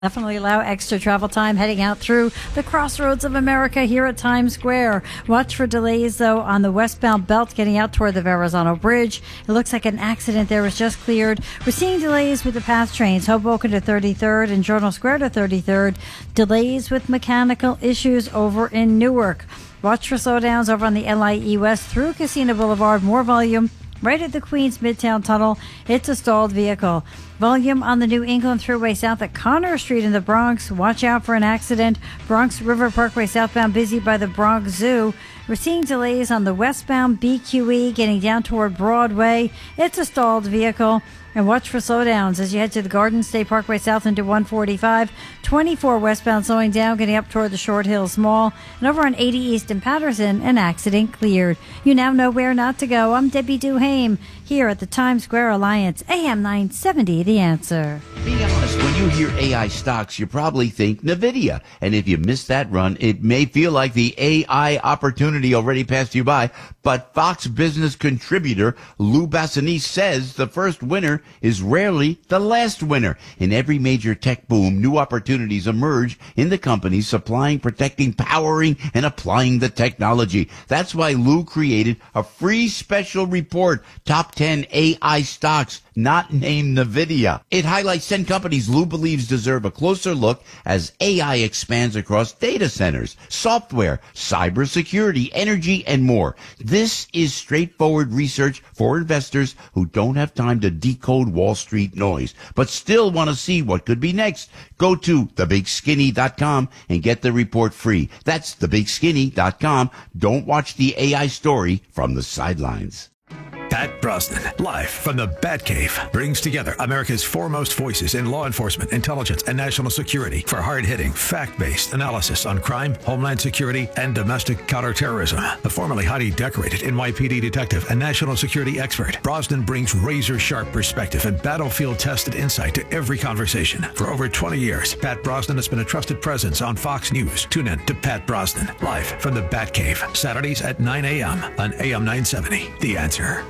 Definitely allow extra travel time heading out through the crossroads of America here at Times Square. Watch for delays, though, on the westbound belt getting out toward the Verrazano Bridge. It looks like an accident there was just cleared. We're seeing delays with the PATH trains, Hoboken to 33rd and Journal Square to 33rd. Delays with mechanical issues over in Newark. Watch for slowdowns over on the LIE West through Casino Boulevard. More volume right at the Queens Midtown Tunnel. It's a stalled vehicle. Volume on the New England Thruway south at Conner Street in the Bronx. Watch out for an accident. Bronx River Parkway southbound busy by the Bronx Zoo. We're seeing delays on the westbound BQE getting down toward Broadway. It's a stalled vehicle. And watch for slowdowns as you head to the Garden State Parkway south into 145. 24 westbound slowing down, getting up toward the Short Hills Mall. And over on 80 East in Patterson, an accident cleared. You now know where not to go. I'm Debbie Duhame here at the Times Square Alliance, AM 970, The Answer. Be honest, when you hear AI stocks, you probably think NVIDIA. And if you missed that run, it may feel like the AI opportunity already passed you by. But Fox Business contributor Lou Bassanese says the first winner is rarely the last winner. In every major tech boom, new opportunities emerge in the companies supplying, protecting, powering, and applying the technology. That's why Lou created a free special report, Top 10 AI Stocks Not Named NVIDIA. It highlights 10 companies Lou believes deserve a closer look as AI expands across data centers, software, cybersecurity, energy, and more. This is straightforward research for investors who don't have time to decode Wall Street noise, but still want to see what could be next. Go to thebigskinny.com and get the report free. That's thebigskinny.com. Don't watch the AI story from the sidelines. Pat Brosnan, live from the Batcave, brings together America's foremost voices in law enforcement, intelligence, and national security for hard-hitting, fact-based analysis on crime, homeland security, and domestic counterterrorism. A formerly highly decorated NYPD detective and national security expert, Brosnan brings razor-sharp perspective and battlefield-tested insight to every conversation. For over 20 years, Pat Brosnan has been a trusted presence on Fox News. Tune in to Pat Brosnan, live from the Batcave, Saturdays at 9 a.m. on AM 970. The Answer.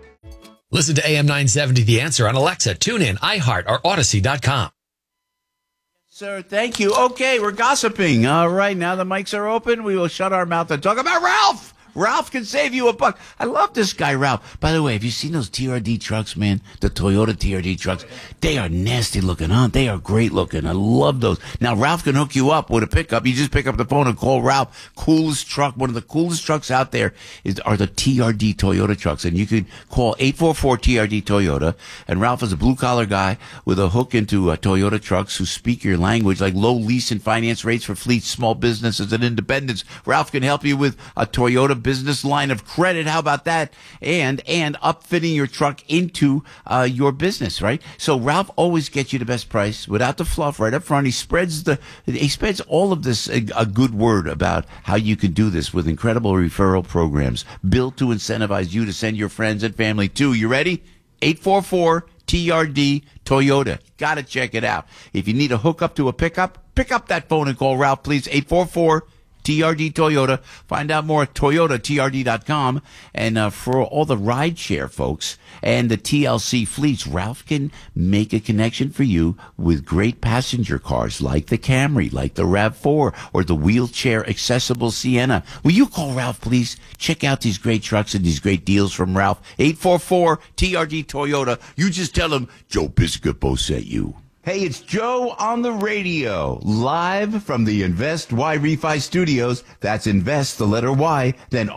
Listen to AM 970 The Answer on Alexa, TuneIn, iHeart, or Odyssey.com. Sir, thank you. Okay, we're gossiping. All right, now the mics are open. We will shut our mouth and talk about Ralph. Ralph can save you $1. I love this guy, Ralph. By the way, have you seen those TRD trucks, man? The Toyota TRD trucks. They are nasty looking, huh? They are great looking. I love those. Now, Ralph can hook you up with a pickup. You just pick up the phone and call Ralph. Coolest truck, one of the coolest trucks out there are the TRD Toyota trucks. And you can call 844-TRD Toyota. And Ralph is a blue-collar guy with a hook into Toyota trucks who speak your language, like low lease and finance rates for fleets, small businesses, and independents. Ralph can help you with a Toyota business line of credit. How about that? And upfitting your truck into your business, right? So Ralph always gets you the best price without the fluff right up front. He spreads all of this a good word about how you can do this with incredible referral programs built to incentivize you to send your friends and family too. You ready? 844-TRD Toyota. Gotta check it out. If you need a hookup to a pickup, pick up that phone and call Ralph, please. 844-TRD Toyota. Find out more at ToyotaTRD.com. And for all the rideshare folks and the TLC fleets, Ralph can make a connection for you with great passenger cars like the Camry, like the RAV4, or the wheelchair accessible Sienna. Will you call Ralph, please? Check out these great trucks and these great deals from Ralph. 844-TRD Toyota. You just tell him Joe Piscopo sent you. Hey, it's Joe on the radio, live from the Invest Y Refi Studios. That's invest, the letter Y, then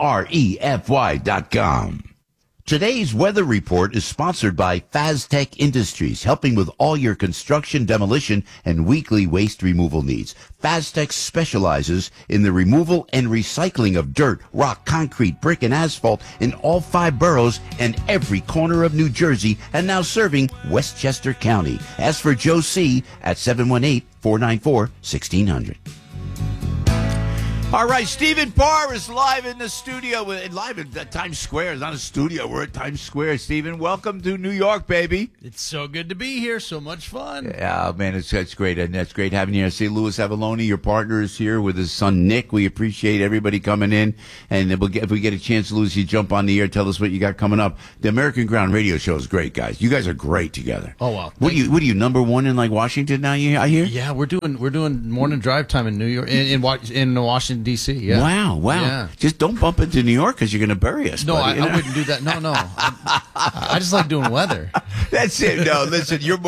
REFY.com. Today's weather report is sponsored by Faztech Industries, helping with all your construction, demolition, and weekly waste removal needs. Faztech specializes in the removal and recycling of dirt, rock, concrete, brick, and asphalt in all 5 boroughs and every corner of New Jersey, and now serving Westchester County. Ask for Joe C. at 718-494-1600. All right, Stephen Parr is live in the studio, live at Times Square. It's not a studio. We're at Times Square. Stephen, welcome to New York, baby. It's so good to be here. So much fun. Yeah, man, it's great. And it's great having you here. See, Louis Avallone, your partner, is here with his son, Nick. We appreciate everybody coming in. And if we get a chance, Louis, you jump on the air, tell us what you got coming up. The American Ground Radio Show is great, guys. You guys are great together. Oh, wow. What are you, number one in, like, Washington now, I hear? Yeah, we're doing morning drive time in New York, in Washington, D.C. Yeah. Wow. Yeah. Just don't bump into New York because you're going to bury us. No, buddy, I wouldn't do that. No. I just like doing weather. That's it. No, listen, you're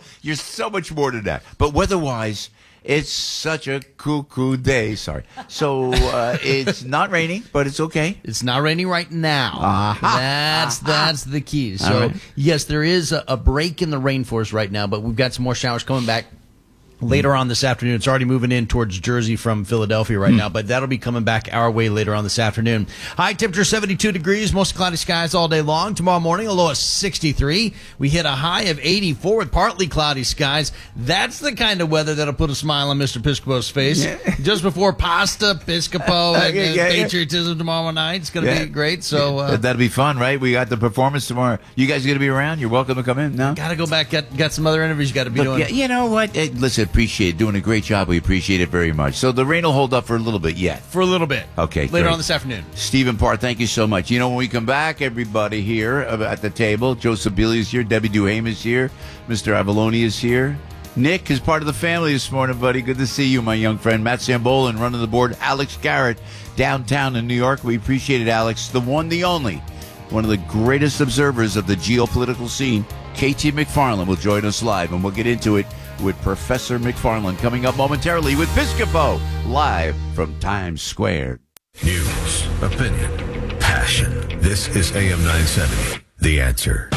so much more than that. But weather-wise, it's such a cool day. Sorry. So it's not raining, but it's okay. It's not raining right now. That's the key. So, right. Yes, there is a break in the rainforest right now, but we've got some more showers coming back later on this afternoon. It's already moving in towards Jersey from Philadelphia right now, but that'll be coming back our way later on this afternoon. High temperature 72 degrees, mostly cloudy skies all day long. Tomorrow morning, a low of 63. We hit a high of 84 with partly cloudy skies. That's the kind of weather that'll put a smile on Mr. Piscopo's face. Yeah. Just before pasta, Piscopo, and patriotism tomorrow night. It's going to be great. So that'll be fun, right? We got the performance tomorrow. You guys going to be around? You're welcome to come in. No? Got to go back. Got some other interviews you got to be doing. You know what? Listen, appreciate it. Doing a great job. We appreciate it very much. So the rain will hold up for a little bit yet. For a little bit. Okay. Later great. on this afternoon. Stephen Parr, thank you so much. You know, when we come back, everybody here at the table, Joe Sebili is here, Debbie Duhame is here, Mr. Avallone is here. Nick is part of the family this morning, buddy. Good to see you, my young friend. Matt Sambolin running the board. Alex Garrett, downtown in New York. We appreciate it, Alex. The one, the only. One of the greatest observers of the geopolitical scene, KT McFarland, will join us live, and we'll get into it with Professor McFarland coming up momentarily with Piscopo, live from Times Square. News, opinion, passion. This is AM 970, The Answer.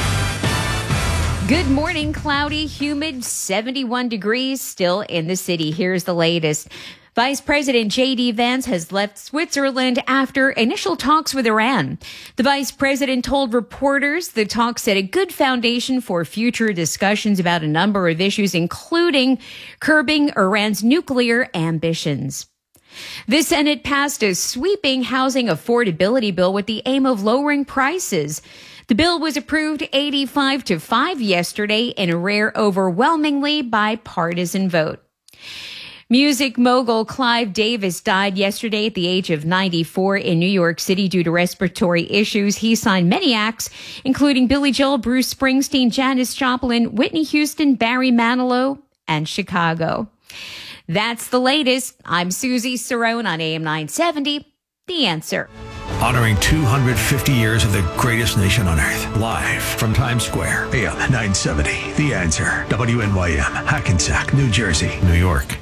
Good morning. Cloudy, humid, 71 degrees still in the city. Here's the latest. Vice President J.D. Vance has left Switzerland after initial talks with Iran. The vice president told reporters the talks set a good foundation for future discussions about a number of issues, including curbing Iran's nuclear ambitions. The Senate passed a sweeping housing affordability bill with the aim of lowering prices. The bill was approved 85-5 yesterday in a rare, overwhelmingly bipartisan vote. Music mogul Clive Davis died yesterday at the age of 94 in New York City due to respiratory issues. He signed many acts, including Billy Joel, Bruce Springsteen, Janis Joplin, Whitney Houston, Barry Manilow, and Chicago. That's the latest. I'm Susie Cerrone on AM 970, The Answer. Honoring 250 years of the greatest nation on earth. Live from Times Square, AM 970, The Answer. WNYM, Hackensack, New Jersey, New York.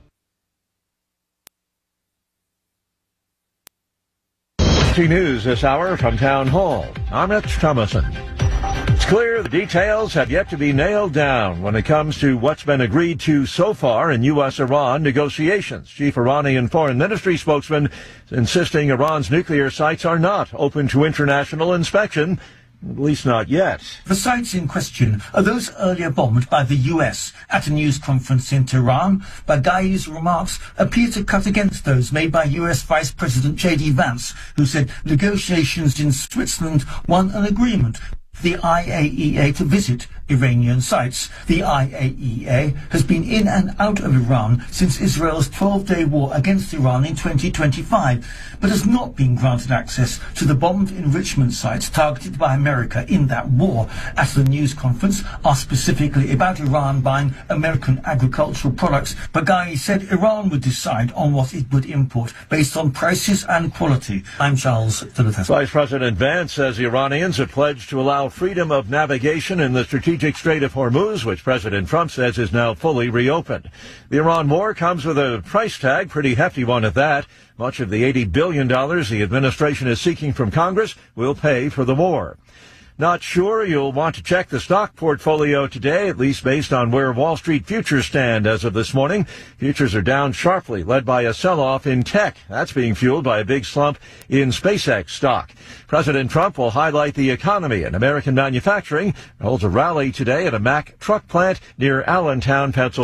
News this hour from Town Hall. I'm Rich Thomason. It's clear the details have yet to be nailed down when it comes to what's been agreed to so far in U.S.-Iran negotiations. Chief Iranian Foreign Ministry spokesman insisting Iran's nuclear sites are not open to international inspection, at least not yet. The sites in question are those earlier bombed by the US. At a news conference in Tehran, Baghai's remarks appear to cut against those made by US Vice President J.D. Vance, who said negotiations in Switzerland won an agreement for the IAEA to visit Iranian sites. The IAEA has been in and out of Iran since Israel's 12-day war against Iran in 2025, but has not been granted access to the bombed enrichment sites targeted by America in that war. At the news conference, asked specifically about Iran buying American agricultural products, Baghai said Iran would decide on what it would import based on prices and quality. I'm Charles Philippes. Vice President Vance says the Iranians have pledged to allow freedom of navigation in the strategic Strait of Hormuz, which President Trump says is now fully reopened. The Iran war comes with a price tag, pretty hefty one at that. Much of the $80 billion the administration is seeking from Congress will pay for the war. Not sure you'll want to check the stock portfolio today, at least based on where Wall Street futures stand as of this morning. Futures are down sharply, led by a sell-off in tech. That's being fueled by a big slump in SpaceX stock. President Trump will highlight the economy and American manufacturing. Holds a rally today at a Mack truck plant near Allentown, Pennsylvania.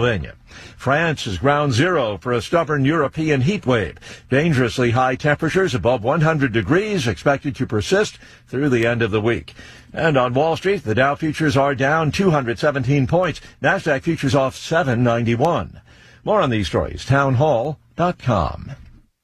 France is ground zero for a stubborn European heat wave. Dangerously high temperatures above 100 degrees expected to persist through the end of the week. And on Wall Street, the Dow futures are down 217 points. NASDAQ futures off 791. More on these stories, townhall.com.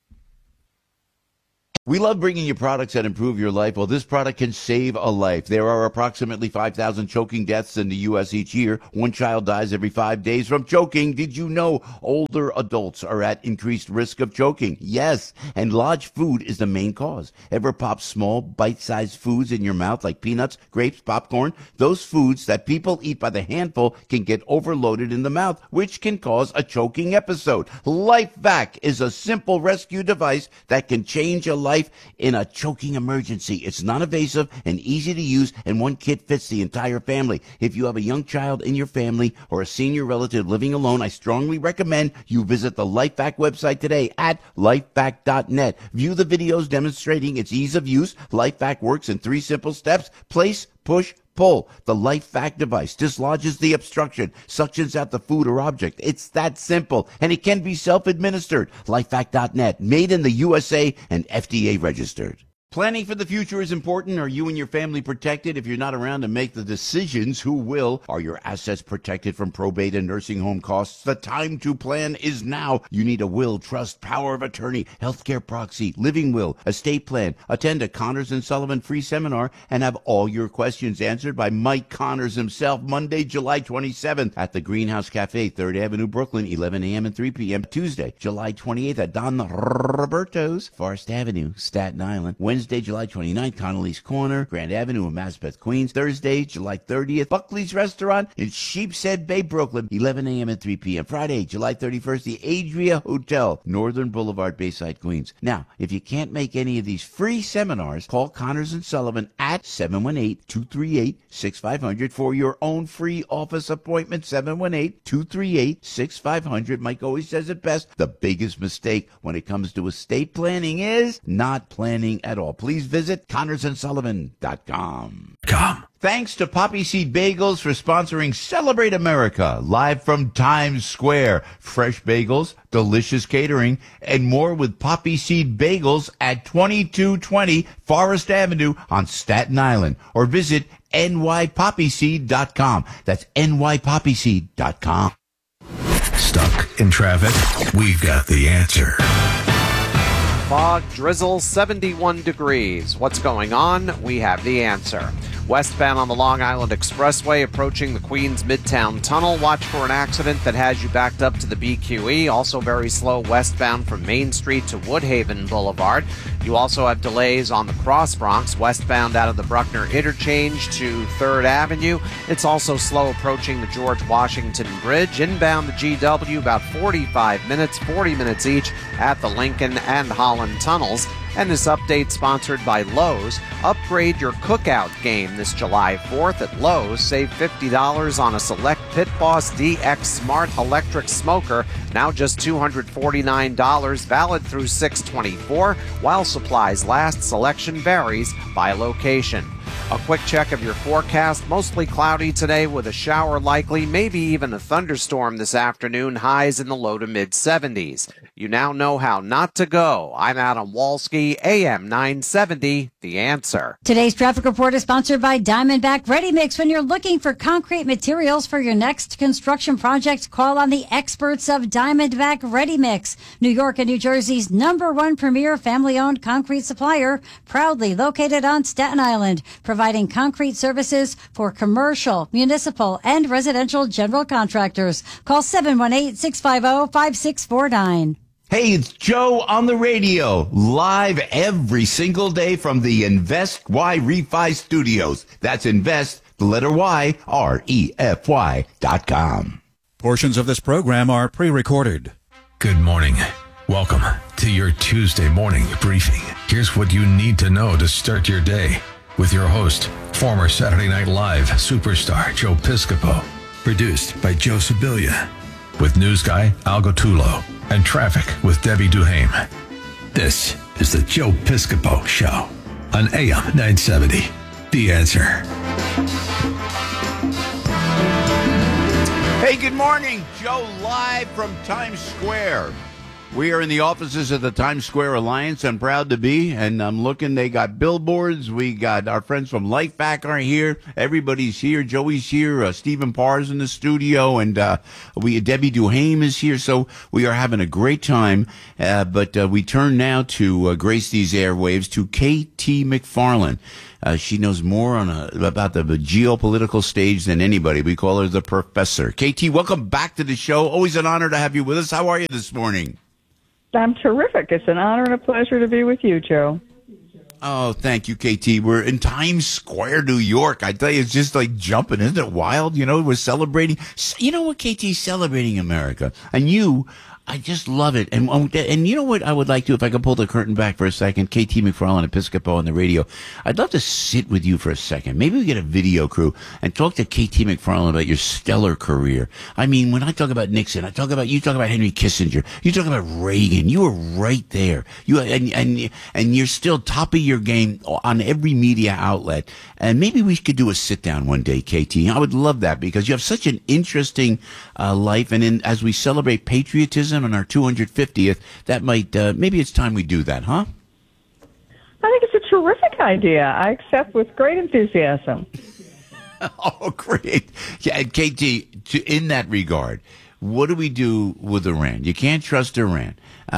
We love bringing you products that improve your life. Well, this product can save a life. There are approximately 5,000 choking deaths in the U.S. each year. One child dies every 5 days from choking. Did you know older adults are at increased risk of choking? Yes, and large food is the main cause. Ever pop small, bite-sized foods in your mouth like peanuts, grapes, popcorn? Those foods that people eat by the handful can get overloaded in the mouth, which can cause a choking episode. LifeVac is a simple rescue device that can change a life in a choking emergency. It's non-invasive and easy to use, and one kit fits the entire family. If you have a young child in your family or a senior relative living alone, I strongly recommend you visit the LifeVac website today at lifevac.net. View the videos demonstrating its ease of use. LifeVac works in 3 simple steps: place, push, pull. The LifeVac device dislodges the obstruction, suctions out the food or object. It's that simple, and it can be self-administered. LifeVac.net, made in the USA and FDA registered. Planning for the future is important. Are you and your family protected? If you're not around to make the decisions, who will? Are your assets protected from probate and nursing home costs? The time to plan is now. You need a will, trust, power of attorney, healthcare proxy, living will, estate plan. Attend a Connors & Sullivan free seminar and have all your questions answered by Mike Connors himself, Monday, July 27th at the Greenhouse Cafe, 3rd Avenue, Brooklyn, 11 a.m. and 3 p.m. Tuesday, July 28th at Don Roberto's, Forest Avenue, Staten Island. Wednesday, July 29th, Connolly's Corner, Grand Avenue in Maspeth, Queens. Thursday, July 30th, Buckley's Restaurant in Sheepshead Bay, Brooklyn, 11 a.m. and 3 p.m. Friday, July 31st, the Adria Hotel, Northern Boulevard, Bayside, Queens. Now, if you can't make any of these free seminars, call Connors & Sullivan at 718-238-6500 for your own free office appointment. 718-238-6500. Mike always says it best. The biggest mistake when it comes to estate planning is not planning at all. Please visit ConnorsandSullivan.com. Thanks to Poppy Seed Bagels for sponsoring Celebrate America, live from Times Square. Fresh bagels, delicious catering, and more with Poppy Seed Bagels at 2220 Forest Avenue on Staten Island. Or visit nypoppyseed.com. That's nypoppyseed.com. Stuck in traffic? We've got the answer. Fog, drizzle, 71 degrees. What's going on? We have the answer. Westbound on the Long Island Expressway, approaching the Queens Midtown Tunnel. Watch for an accident that has you backed up to the BQE. Also very slow westbound from Main Street to Woodhaven Boulevard. You also have delays on the Cross Bronx, westbound out of the Bruckner Interchange to 3rd Avenue. It's also slow approaching the George Washington Bridge. Inbound the GW, about 45 minutes, 40 minutes each at the Lincoln and Holland tunnels. And this update sponsored by Lowe's. Upgrade your cookout game this July 4th at Lowe's. Save $50 on a select Pit Boss DX Smart Electric Smoker. Now just $249, valid through 6/24. While supplies last, selection varies by location. A quick check of your forecast. Mostly cloudy today with a shower likely, maybe even a thunderstorm this afternoon. Highs in the low to mid 70s. You now know how not to go. I'm Adam Walski, AM 970, The Answer. Today's traffic report is sponsored by Diamondback Ready Mix. When you're looking for concrete materials for your next construction project, call on the experts of Diamondback Ready Mix. New York and New Jersey's #1 premier family-owned concrete supplier, proudly located on Staten Island, providing concrete services for commercial, municipal, and residential general contractors. Call 718-650-5649. Hey, it's Joe on the radio, live every single day from the Invest Y Refi Studios. That's Invest, the letter Y, REFY.com. Portions of this program are pre-recorded. Good morning. Welcome to your Tuesday morning briefing. Here's what you need to know to start your day with your host, former Saturday Night Live superstar Joe Piscopo. Produced by Joe Sibilia. With news guy Al Gottulo and traffic with Debbie Duhame. This is the Joe Piscopo Show on AM 970. The Answer. Hey, good morning. Joe, live from Times Square. We are in the offices of the Times Square Alliance. I'm proud to be, and I'm looking. They got billboards. We got our friends from LifeVac are here. Everybody's here. Joey's here. Stephen Parr's in the studio, and Debbie Duhame is here. So we are having a great time. But we turn now to grace these airwaves to KT McFarland. She knows more about the geopolitical stage than anybody. We call her the professor. KT, welcome back to the show. Always an honor to have you with us. How are you this morning? I'm terrific. It's an honor and a pleasure to be with you, Joe. Oh, thank you, KT. We're in Times Square, New York. I tell you, it's just like jumping. Isn't it wild? You know, we're celebrating. You know what, KT? Celebrating America. And I just love it. And you know what I would like to, if I could pull the curtain back for a second, KT McFarland, Episcopal on the radio. I'd love to sit with you for a second. Maybe we get a video crew and talk to KT McFarland about your stellar career. I mean, when I talk about Nixon, you talk about Henry Kissinger, you talk about Reagan. You were right there. And you're still top of your game on every media outlet. And maybe we could do a sit down one day, KT. I would love that because you have such an interesting life. And as we celebrate patriotism on our 250th, that might maybe it's time we do that, huh? I think it's a terrific idea. I accept with great enthusiasm. Oh, great. Yeah, KT, in that regard, what do we do with Iran? You can't trust Iran.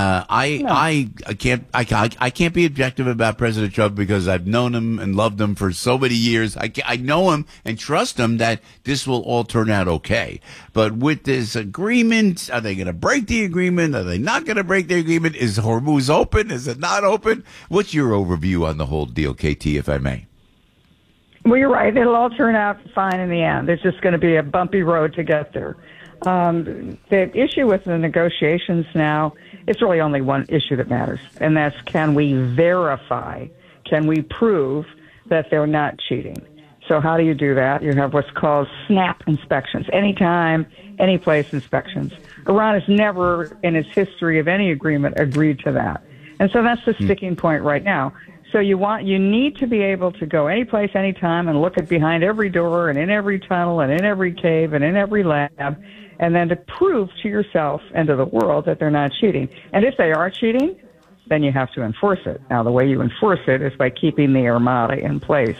I can't be objective about President Trump because I've known him and loved him for so many years. I know him and trust him that this will all turn out okay. But with this agreement, are they going to break the agreement? Are they not going to break the agreement? Is Hormuz open? Is it not open? What's your overview on the whole deal, KT, if I may? Well, you're right. It'll all turn out fine in the end. There's just going to be a bumpy road to get there. The issue with the negotiations now, it's really only one issue that matters, and that's can we verify, can we prove that they're not cheating? So how do you do that? You have what's called snap inspections, anytime, any place inspections. Iran has never, in its history of any agreement, agreed to that. And so that's the sticking point right now. So you need to be able to go any place, anytime, and look at behind every door and in every tunnel and in every cave and in every lab, and then to prove to yourself and to the world that they're not cheating. And if they are cheating, then you have to enforce it. Now, the way you enforce it is by keeping the armada in place,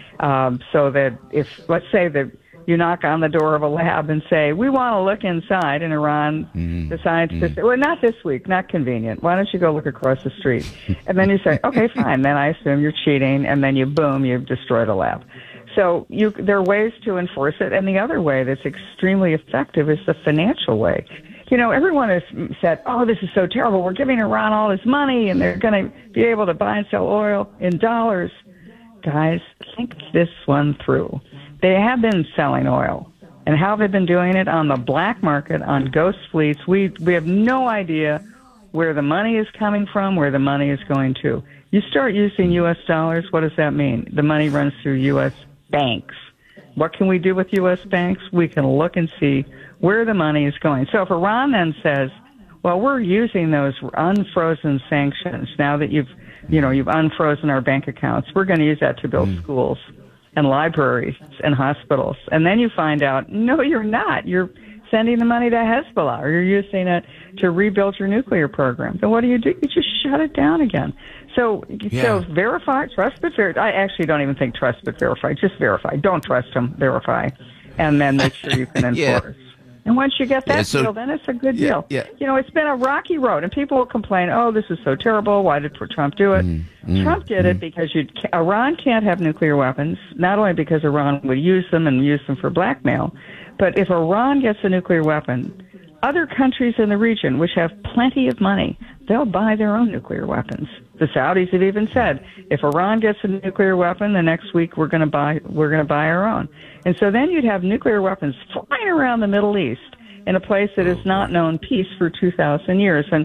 so that if, let's say that you knock on the door of a lab and say, we want to look inside, and Iran decides to say, well, not this week, not convenient. Why don't you go look across the street? And then you say, okay, fine. Then I assume you're cheating, and then you've destroyed a lab. So there are ways to enforce it, and the other way that's extremely effective is the financial way. You know, everyone has said, oh, this is so terrible. We're giving Iran all this money, and they're going to be able to buy and sell oil in dollars. Guys, think this one through. They have been selling oil. And how have they been doing it? On the black market, on ghost fleets. We have no idea where the money is coming from, where the money is going to. You start using U.S. dollars, what does that mean? The money runs through U.S. banks. What can we do with U.S. banks? We can look and see where the money is going. So if Iran then says, well, we're using those unfrozen sanctions now that you've unfrozen our bank accounts, we're going to use that to build schools and libraries and hospitals. And then you find out, no, you're not. You're sending the money to Hezbollah, or you're using it to rebuild your nuclear program. Then what do? You just shut it down again. So verify, trust but verify. I actually don't even think trust but verify. Just verify. Don't trust them, verify. And then make sure you can enforce. And once you get that deal, then it's a good deal. Yeah. You know, it's been a rocky road, and people will complain, oh, this is so terrible. Why did Trump do it? Trump did it because Iran can't have nuclear weapons, not only because Iran would use them and use them for blackmail, but if Iran gets a nuclear weapon, other countries in the region, which have plenty of money, they'll buy their own nuclear weapons. The Saudis have even said, if Iran gets a nuclear weapon, the next week we're going to buy our own. And so then you'd have nuclear weapons flying around the Middle East in a place that has not known peace for 2,000 years. And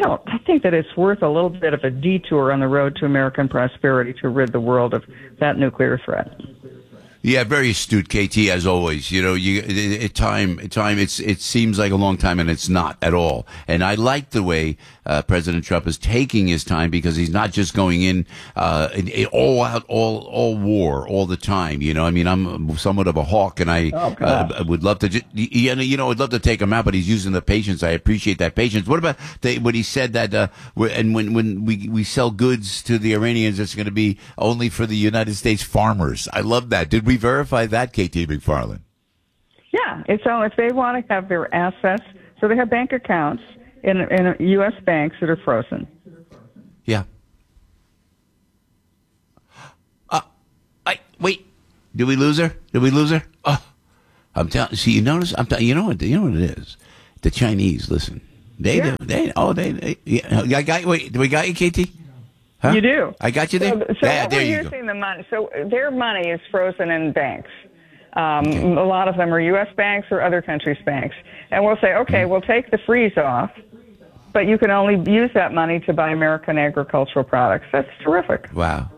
I think that it's worth a little bit of a detour on the road to American prosperity to rid the world of that nuclear threat. Yeah, very astute, KT, as always. You know, it seems like a long time, and it's not at all. And I like the way President Trump is taking his time, because he's not just going in all out, all war all the time. You know, I mean, I'm somewhat of a hawk, and I would love to, I'd love to take him out, but he's using the patience. I appreciate that patience. What about what he said that, and when we sell goods to the Iranians, it's going to be only for the United States farmers. I love that. Did we verify that, KT McFarland? Yeah, it's all if they want to have their assets, so they have bank accounts in U.S. banks that are frozen. Yeah. Wait. Did we lose her? Oh, I'm telling. See, you notice? You know what it is? The Chinese. Listen, they do. I got. Wait, do we got you, KT? Huh? You do. I got you there. So there you using the money. So their money is frozen in banks. A lot of them are U.S. banks or other countries' banks, and we'll say, okay, we'll take the freeze off, but you can only use that money to buy American agricultural products. That's terrific. Wow.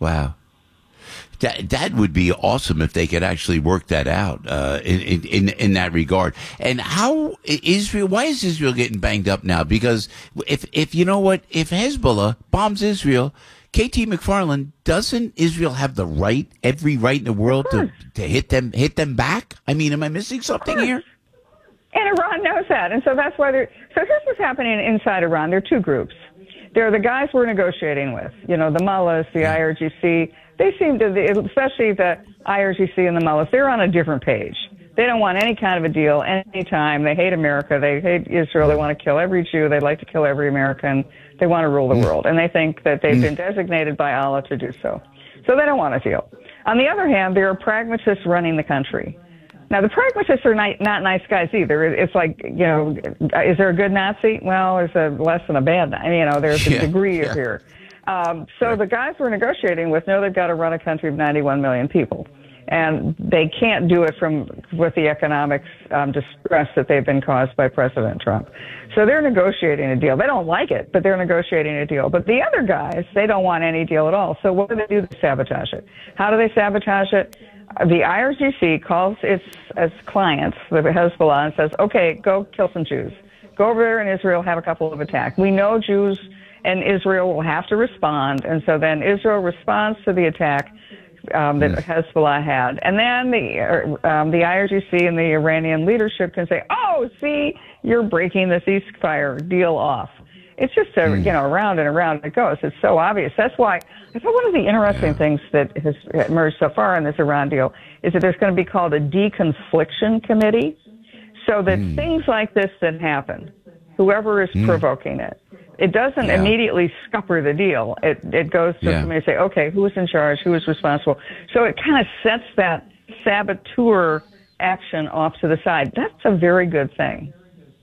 That would be awesome if they could actually work that out in that regard. And how why is Israel getting banged up now? Because if you know what, if Hezbollah bombs Israel, KT McFarland, doesn't Israel have every right in the world to hit them back? I mean, am I missing something here? And Iran knows that, and so that's why so here's what's happening inside Iran. There are two groups. There are the guys we're negotiating with, the mullahs, the IRGC. They seem to, especially the IRGC and the mullahs, they're on a different page. They don't want any kind of a deal anytime. They hate America. They hate Israel. They want to kill every Jew. They'd like to kill every American. They want to rule the world. And they think that they've been designated by Allah to do so. So they don't want a deal. On the other hand, there are pragmatists running the country. Now, the pragmatists are not nice guys either. It's like, is there a good Nazi? Well, there's less than a bad Nazi. There's a degree here. So the guys we're negotiating with know they've got to run a country of 91 million people. And they can't do it with the economic distress that they've been caused by President Trump. So they're negotiating a deal. They don't like it, but they're negotiating a deal. But the other guys, they don't want any deal at all. So what do they do to sabotage it? How do they sabotage it? The IRGC calls its clients, the Hezbollah, and says, okay, go kill some Jews. Go over there in Israel, have a couple of attacks. We know Jews and Israel will have to respond. And so then Israel responds to the attack that Hezbollah had. And then the IRGC and the Iranian leadership can say, oh, see, you're breaking the ceasefire deal off. It's just, around and around it goes. It's so obvious. That's why I thought one of the interesting things that has emerged so far in this Iran deal is that there's going to be called a deconfliction committee, so that things like this that happen, whoever is provoking it, it doesn't immediately scupper the deal. It goes to somebody to say, okay, who is in charge, who is responsible. So it kind of sets that saboteur action off to the side. That's a very good thing.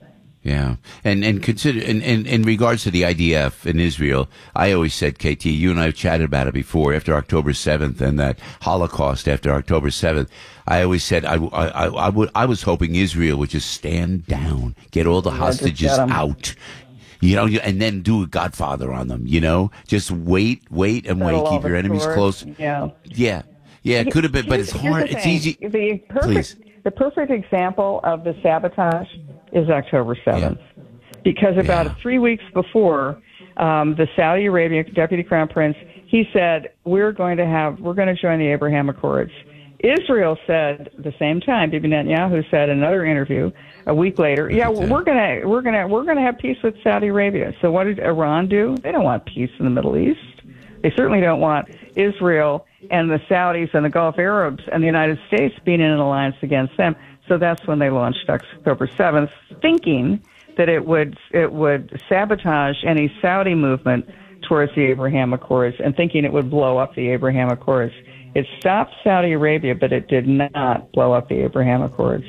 Yeah, and consider in regards to the IDF in Israel, I always said, KT, you and I have chatted about it before. After October 7th and that Holocaust after October 7th, I always said I was hoping Israel would just stand down, get all the hostages out, and then do a Godfather on them. Just wait and wait, keep your enemies close. Yeah. It could have been, but it's hard. It's easy. The perfect example of the sabotage is October 7th, because about 3 weeks before, the Saudi Arabia Deputy Crown Prince, he said, we're going to join the Abraham Accords. Israel said the same time. Bibi Netanyahu said in another interview a week later, we're gonna have peace with Saudi Arabia. So what did Iran do? They don't want peace in the Middle East. They certainly don't want Israel and the Saudis and the Gulf Arabs and the United States being in an alliance against them. So that's when they launched October 7th, thinking that it would sabotage any Saudi movement towards the Abraham Accords and thinking it would blow up the Abraham Accords. It stopped Saudi Arabia, but it did not blow up the Abraham Accords.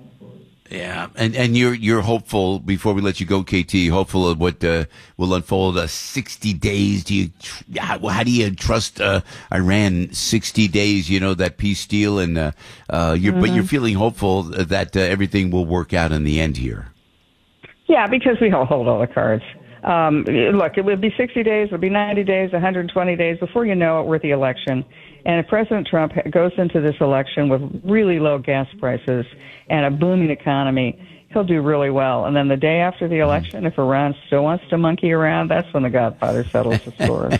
Yeah, and you're hopeful, before we let you go, KT, hopeful of what will unfold 60 days. How do you trust Iran 60 days, that peace deal, and but you're feeling hopeful that everything will work out in the end here? Yeah, because we hold all the cards. Look, it would be 60 days, it would be 90 days, 120 days before you know it, we're at the election. And if President Trump goes into this election with really low gas prices and a booming economy, he'll do really well. And then the day after the election, if Iran still wants to monkey around, that's when the Godfather settles the scores.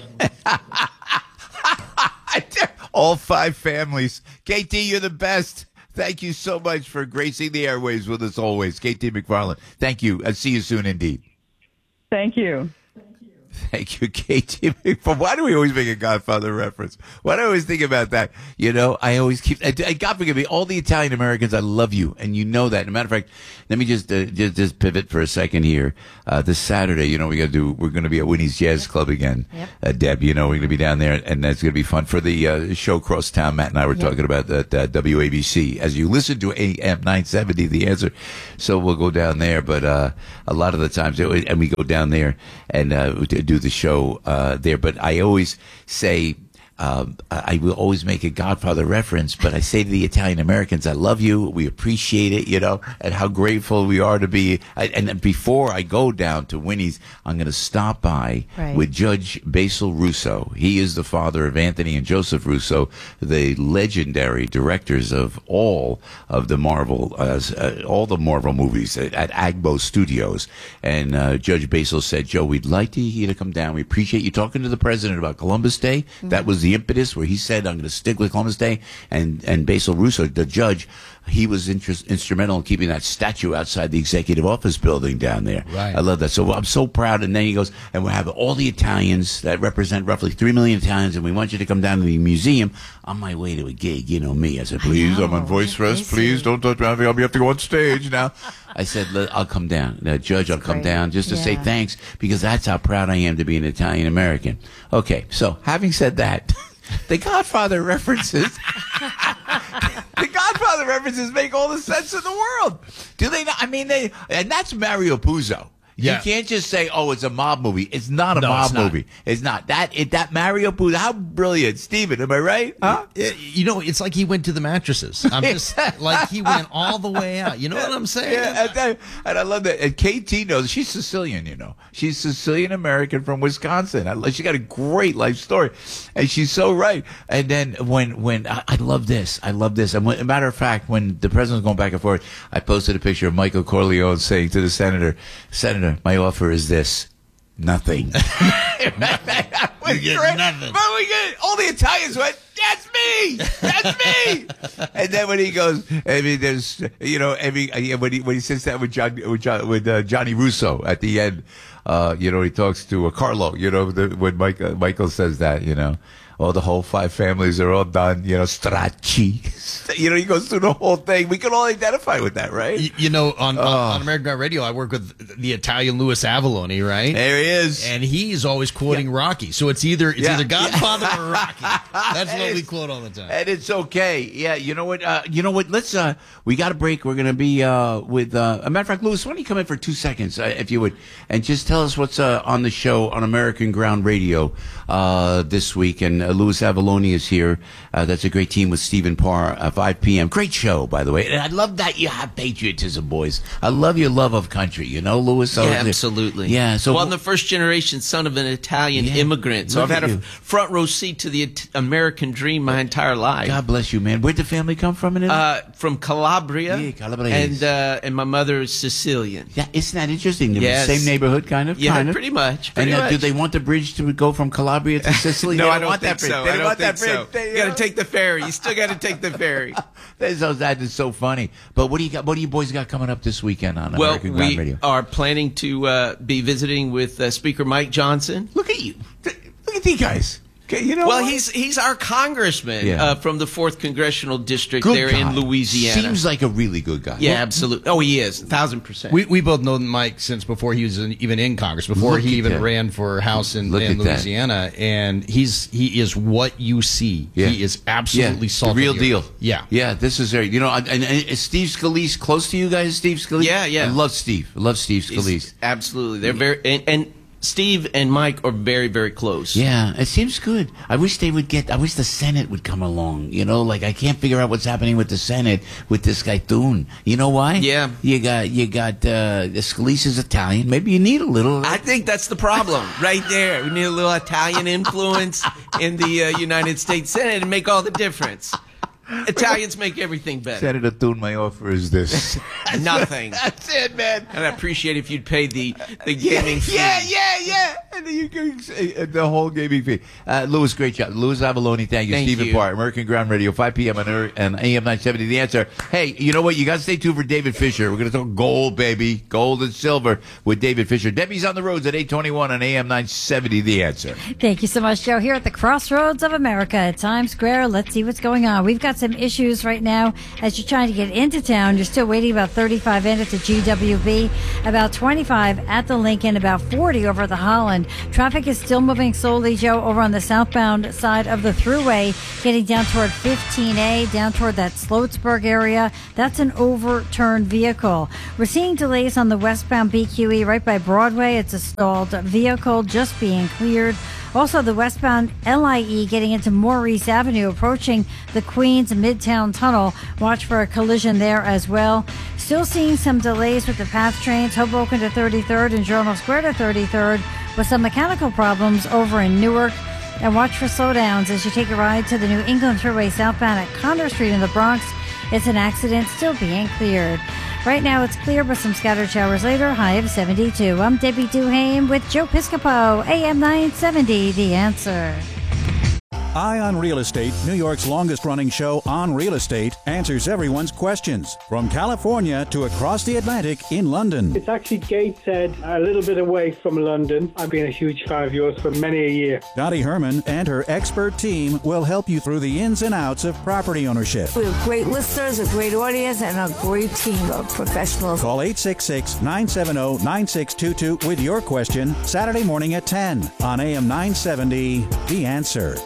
All 5 families. KT, you're the best. Thank you so much for gracing the airwaves with us always. KT McFarland. Thank you. I'll see you soon indeed. Thank you. Thank you, KT. Why do we always make a Godfather reference? Why do I always think about that? You know, I always keep, God forgive me, all the Italian Americans, I love you, and you know that. As a matter of fact, let me just pivot for a second here. This Saturday, you know, we're going to be at Winnie's Jazz Club again. Yep. Deb, you know, we're going to be down there, and that's going to be fun for the show Crosstown. Matt and I were talking about that WABC. As you listen to AM 970, The Answer, so we'll go down there, but a lot of the times, and we go down there and do the show there. But I always say, I will always make a Godfather reference, but I say to the Italian Americans, I love you. We appreciate it, you know, and how grateful we are to be. And before I go down to Winnie's, I'm going to stop by with Judge Basil Russo. He is the father of Anthony and Joseph Russo, the legendary directors of all of the Marvel movies at Agbo Studios. And Judge Basil said, Joe, we'd like you to come down. We appreciate you talking to the president about Columbus Day. Mm-hmm. That was the impetus where he said, I'm going to stick with Columbus Day. And Basil Russo, the judge, he was instrumental in keeping that statue outside the executive office building down there. Right. I love that. So I'm so proud. And then he goes, and we'll have all the Italians that represent roughly 3 million Italians, and we want you to come down to the museum on my way to a gig. You know me. I said, please, I'm on Voice First. Please don't touch me. I'll have to go on stage now. I said, I'll come down. Judge, I'll come down just to say thanks, because that's how proud I am to be an Italian American. Okay, so having said that, the Godfather references make all the sense in the world. Do they not? I mean, and that's Mario Puzo. You can't just say, "Oh, it's a mob movie." It's not a mob movie. It's not that Mario Puzo. How brilliant, Steven? Am I right? Huh? You know, it's like he went to the mattresses. I'm just like he went all the way out. You know what I'm saying? Yeah, and I love that. And KT knows she's Sicilian. You know, she's Sicilian American from Wisconsin. She got a great life story, and she's so right. And then when I love this. And as a matter of fact, when the president was going back and forth, I posted a picture of Michael Corleone saying to the senator, my offer is this: nothing. You get nothing. But all the Italians went, that's me! That's me! And then when he goes, I mean, there's, you know, when he sits down with Johnny Russo at the end, you know, he talks to Carlo, you know, when Michael says that, you know. Oh, the whole 5 families are all done, you know, Stracci. You know, he goes through the whole thing. We can all identify with that, right? You know, on American Guy Radio, I work with the Italian Louis Avallone, right? There he is. And he's always quoting Rocky. So it's either Godfather or Rocky. That's what we quote all the time. And it's okay. Yeah, you know what? Let's, we got a break. We're going to be with, a matter of fact, Louis, why don't you come in for 2 seconds, if you would, and just tell us what's on the show on American Ground Radio this week. And Louis Avallone is here. That's a great team with Stephen Parr, 5 p.m. Great show, by the way. And I love that you have patriotism, boys. I love your love of country, you know, Louis? So absolutely. Yeah. So, well, I'm the first generation son of an Italian immigrant. So I've had a front row seat to the American dream my entire life. God bless you, man. Where'd the family come from? From Calabria. Yeah, Calabria. And my mother is Sicilian. Yeah, isn't that interesting? Yes. Same neighborhood, kind of? Yeah, kind of. pretty much. Do they want the bridge to go from Calabria to Sicily? No, I don't think so. I don't think so. You got to take the ferry. You still got to take the ferry. That is so funny. But what do you got? What do you boys got coming up this weekend on American Ground Radio? We are planning to be visiting with Speaker Mike Johnson. Look at you. Look at these guys. Okay, you know. Well, he's our congressman from the 4th Congressional District in Louisiana. Seems like a really good guy. Yeah, absolutely. Oh, he is 1,000%. We both know Mike since before he was even in Congress, before he even ran for House in Louisiana, and he is what you see. Yeah. He is absolutely the real deal. Yeah, This is very, you know, and is Steve Scalise close to you guys? Steve Scalise. Yeah. I love Steve. Scalise. Absolutely, they're very and Steve and Mike are very, very close. Yeah, it seems good. I wish the Senate would come along. Like I can't figure out what's happening with the Senate with this guy Thune. You know why? Yeah. You got Scalise's Italian. Maybe you need a little. I think that's the problem right there. We need a little Italian influence in the United States Senate to make all the difference. Italians make everything better. Senator Thune, my offer is this. Nothing. That's it, man. And I appreciate if you'd pay the gaming fee. Yeah. And then you can the whole gaming fee. Louis, great job. Louis Avalone, thank you. Stephen Parr, American Ground Radio, 5 p.m. on AM 970. The Answer. Hey, you know what? You got to stay tuned for David Fisher. We're going to talk gold, baby. Gold and silver with David Fisher. Debbie's on the roads at 8:21 on AM 970. The Answer. Thank you so much, Joe. Here at the Crossroads of America at Times Square, let's see what's going on. We've got some issues right now as you're trying to get into town. You're still waiting about 35 in at the GWB, about 25 at the Lincoln, about 40 over at the Holland. Traffic is still moving slowly, Joe, over on the southbound side of the thruway, getting down toward 15A, down toward that Sloatsburg area. That's an overturned vehicle. We're seeing delays on the westbound BQE right by Broadway. It's a stalled vehicle just being cleared. Also, the westbound LIE getting into Maurice Avenue, approaching the Queens Midtown Tunnel. Watch for a collision there as well. Still seeing some delays with the PATH trains, Hoboken to 33rd and Journal Square to 33rd, with some mechanical problems over in Newark. And watch for slowdowns as you take a ride to the New England Thruway southbound at Conner Street in the Bronx. It's an accident still being cleared. Right now it's clear with some scattered showers later, high of 72. I'm Debbie Duhame with Joe Piscopo, AM 970, The Answer. Eye on Real Estate, New York's longest-running show on real estate, answers everyone's questions. From California to across the Atlantic in London. It's actually Gateshead, a little bit away from London. I've been a huge fan of yours for many a year. Dottie Herman and her expert team will help you through the ins and outs of property ownership. We have great listeners, a great audience, and a great team of professionals. Call 866-970-9622 with your question Saturday morning at 10 on AM 970, The Answer.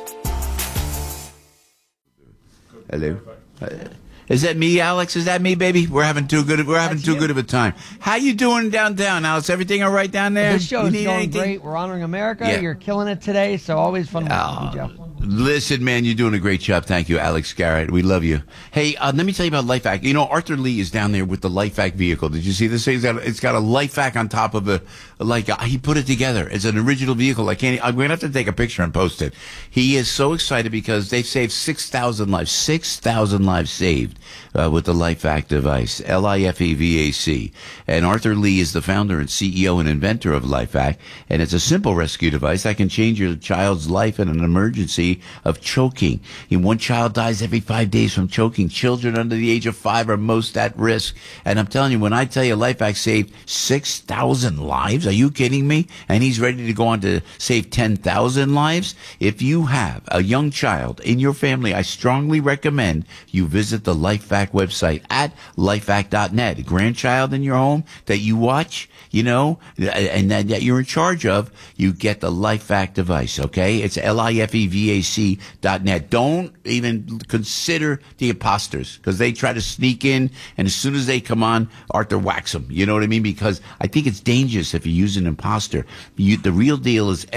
Hello. Is that me, Alex? Is that me, baby? We're having too good of a time. How you doing downtown, Alex? Everything all right down there? This show is going great. We're honoring America. Yeah. You're killing it today, so always fun working with you, Joe. Listen, man, you're doing a great job. Thank you, Alex Garrett. We love you. Hey, let me tell you about LifeVac. You know, Arthur Lee is down there with the LifeVac vehicle. Did you see this? It's got a LifeVac on top of he put it together. It's an original vehicle. I'm going to have to take a picture and post it. He is so excited because they've saved 6,000 lives. 6,000 lives saved with the LifeVac device. LIFEVAC. And Arthur Lee is the founder and CEO and inventor of LifeVac. And it's a simple rescue device that can change your child's life in an emergency of choking. One child dies every 5 days from choking. Children under the age of 5 are most at risk. And I'm telling you, when I tell you LifeVac saved 6,000 lives, are you kidding me? And he's ready to go on to save 10,000 lives. If you have a young child in your family, I strongly recommend you visit the LifeVac website at lifevac.net. A grandchild in your home that you watch, and that you're in charge of, you get the LifeVac device, okay? It's LIFEVAC.net. Don't even consider the imposters because they try to sneak in, and as soon as they come on, Arthur whacks them. You know what I mean? Because I think it's dangerous if you use an imposter. The real deal is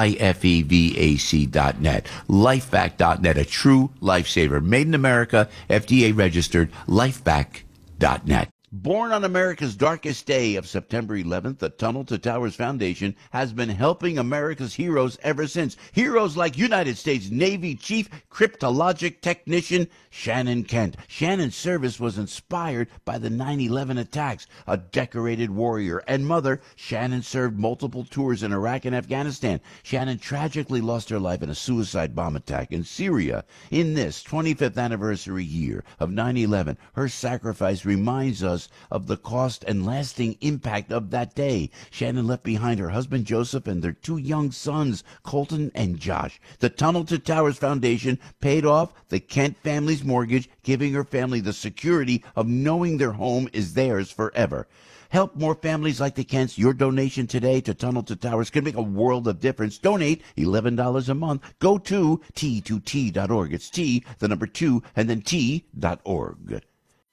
LIFEVAC.net. LifeVac.net, a true lifesaver. Made in America, FDA registered, LifeVac.net. Born on America's darkest day of September 11th, the Tunnel to Towers Foundation has been helping America's heroes ever since. Heroes like United States Navy Chief Cryptologic Technician Shannon Kent. Shannon's service was inspired by the 9/11 attacks. A decorated warrior and mother, Shannon served multiple tours in Iraq and Afghanistan. Shannon tragically lost her life in a suicide bomb attack in Syria. In this 25th anniversary year of 9/11, her sacrifice reminds us of the cost and lasting impact of that day. Shannon left behind her husband Joseph and their 2 young sons, Colton and Josh. The Tunnel to Towers Foundation paid off the Kent family's mortgage, giving her family the security of knowing their home is theirs forever. Help more families like the Kents. Your donation today to Tunnel to Towers can make a world of difference. Donate $11 a month. Go to T2T.org. It's T, the number 2, and then T.org.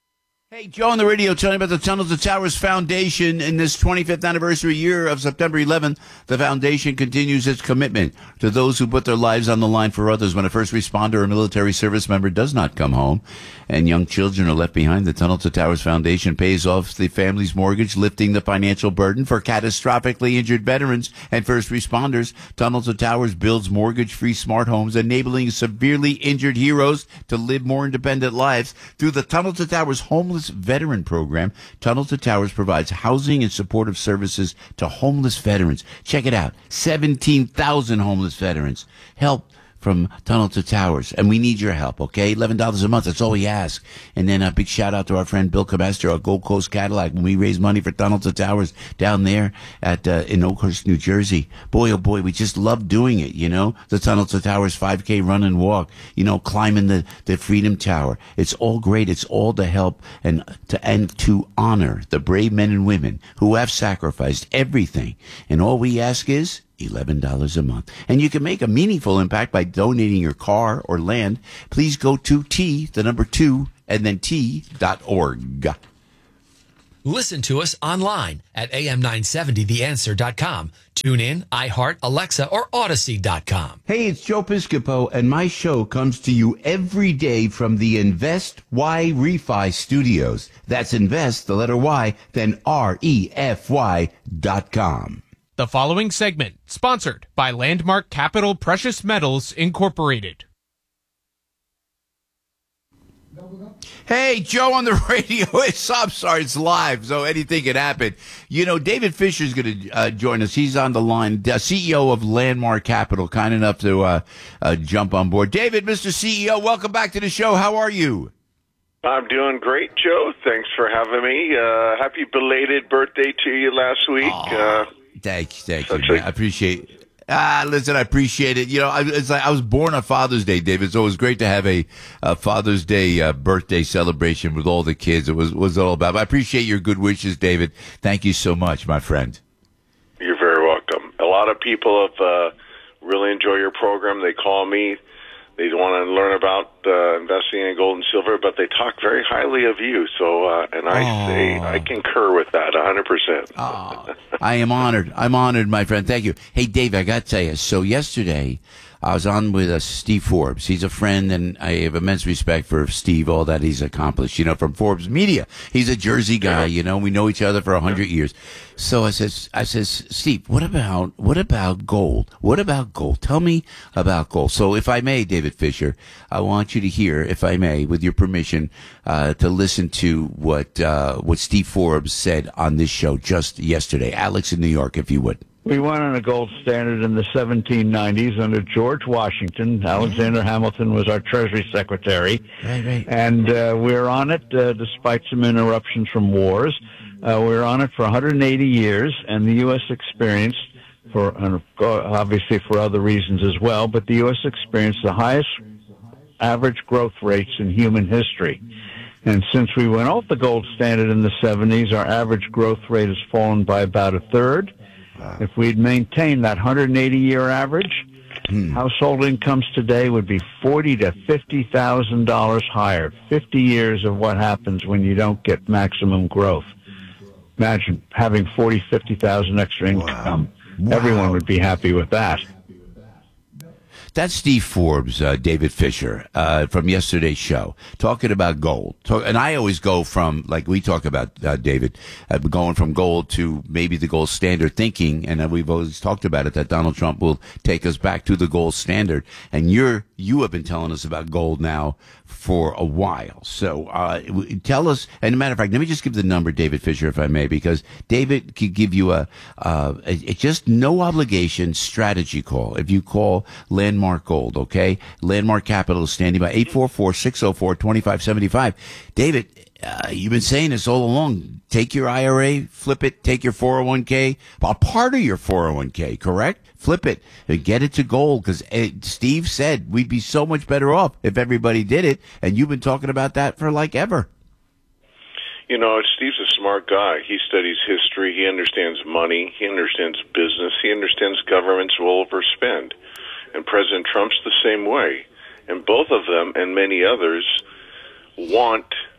Hey, Joe on the radio telling you about the Tunnel to Towers Foundation. In this 25th anniversary year of September 11th, the foundation continues its commitment to those who put their lives on the line for others. When a first responder or military service member does not come home and young children are left behind, the Tunnel to Towers Foundation pays off the family's mortgage, lifting the financial burden for catastrophically injured veterans and first responders. Tunnel to Towers builds mortgage-free smart homes, enabling severely injured heroes to live more independent lives. Through the Tunnel to Towers Homeless Veteran Program, Tunnel to Towers provides housing and supportive services to homeless veterans. Check it out. 17,000 homeless veterans. Help from Tunnel to Towers. And we need your help, okay? $11 a month. That's all we ask. And then a big shout out to our friend Bill Cabester at Gold Coast Cadillac when we raise money for Tunnel to Towers down there at in Oakhurst, New Jersey. Boy, oh boy, we just love doing it, you know? The Tunnel to Towers 5K run and walk, you know, climbing the Freedom Tower. It's all great. It's all to help and to honor the brave men and women who have sacrificed everything. And all we ask is $11 a month. And you can make a meaningful impact by donating your car or land. Please go to T2 and then T.org. Listen to us online at am970theanswer.com. Tune in, iHeart, Alexa, or Odyssey.com. Hey, it's Joe Piscopo, and my show comes to you every day from the Invest Y Refi Studios. That's Invest, the letter Y, then REFY.com. The following segment, sponsored by Landmark Capital Precious Metals, Incorporated. Hey, Joe on the radio. I'm sorry, it's live, so anything can happen. You know, David Fisher's going to join us. He's on the line, CEO of Landmark Capital, kind enough to jump on board. David, Mr. CEO, welcome back to the show. How are you? I'm doing great, Joe. Thanks for having me. Happy belated birthday to you last week. Thank you. I appreciate it. Listen, I appreciate it. You know, it's like I was born on Father's Day, David, so it was great to have a Father's Day birthday celebration with all the kids. It was all about. But I appreciate your good wishes, David. Thank you so much, my friend. You're very welcome. A lot of people have really enjoyed your program. They call me. They want to learn about investing in gold and silver, but they talk very highly of you. So, and I say I concur with that 100%. I am honored. I'm honored, my friend. Thank you. Hey, Dave, I got to tell you. So yesterday, I was on with Steve Forbes. He's a friend, and I have immense respect for Steve, all that he's accomplished, you know, from Forbes Media. He's a Jersey guy, you know. We know each other for 100 years. So I says, Steve, what about gold? What about gold? Tell me about gold. So if I may, David Fisher, I want you to hear, if I may, with your permission, to listen to what Steve Forbes said on this show just yesterday. Alex in New York, if you would. We went on a gold standard in the 1790s under George Washington. Alexander Hamilton was our Treasury Secretary. Right. And we're on it despite some interruptions from wars. We're on it for 180 years, and the U.S. experienced, obviously for other reasons as well, but the U.S. experienced the highest average growth rates in human history. And since we went off the gold standard in the 70s, our average growth rate has fallen by about a third. If we'd maintained that 180-year average, household incomes today would be $40,000 to $50,000 higher. 50 years of what happens when you don't get maximum growth. Imagine having $40,000, $50,000 extra income. Wow. Everyone would be happy with that. That's Steve Forbes, David Fisher, from yesterday's show, talking about gold. And I always go from, like we talk about, David, going from gold to maybe the gold standard thinking, and we've always talked about it, that Donald Trump will take us back to the gold standard. And you have been telling us about gold now for a while. So tell us, and as a matter of fact, let me just give the number, David Fisher, if I may, because David could give you a just no obligation strategy call. If you call Landmark Gold, okay? Landmark Capital is standing by 844-604-2575. David, you've been saying this all along. Take your IRA, flip it, take your 401k, a part of your 401k, correct? Flip it and get it to gold, because Steve said we'd be so much better off if everybody did it, and you've been talking about that for like ever. You know, Steve's a smart guy. He studies history. He understands money. He understands business. He understands governments will overspend. And President Trump's the same way. And both of them and many others want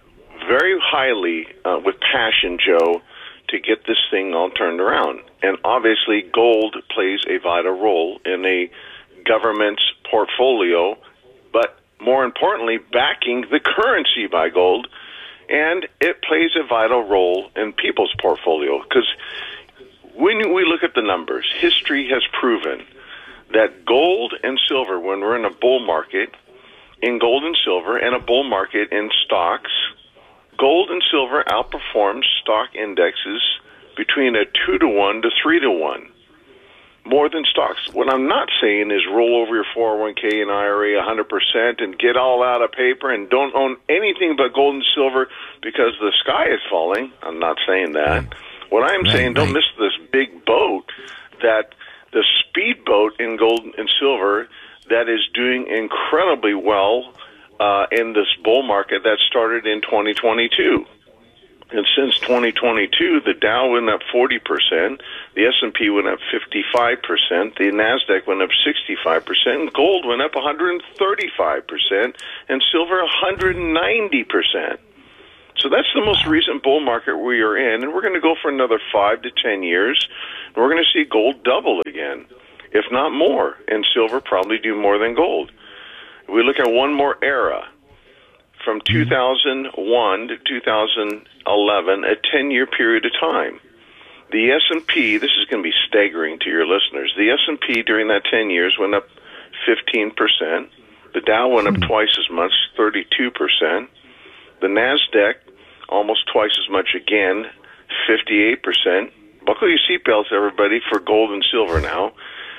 very highly with passion, Joe, to get this thing all turned around. And obviously, gold plays a vital role in a government's portfolio, but more importantly, backing the currency by gold, and it plays a vital role in people's portfolio. Because when we look at the numbers, history has proven that gold and silver, when we're in a bull market, in gold and silver, and a bull market in stocks, gold and silver outperforms stock indexes between a 2-to-1 to 3-to-1, more than stocks. What I'm not saying is roll over your 401k and IRA 100% and get all out of paper and don't own anything but gold and silver because the sky is falling. I'm not saying that. What I'm saying, don't miss this big boat, that the speedboat in gold and silver that is doing incredibly well in this bull market that started in 2022. And since 2022, the Dow went up 40%, the S&P went up 55%, the NASDAQ went up 65%, gold went up 135%, and silver 190%. So that's the most recent bull market we are in, and we're going to go for another 5 to 10 years, and we're going to see gold double again, if not more, and silver probably do more than gold. If we look at one more era, from 2001 to 2011, a 10-year period of time. The S&P, this is going to be staggering to your listeners, the S&P during that 10 years went up 15%. The Dow went up twice as much, 32%. The NASDAQ, almost twice as much again, 58%. Buckle your seatbelts, everybody, for gold and silver now.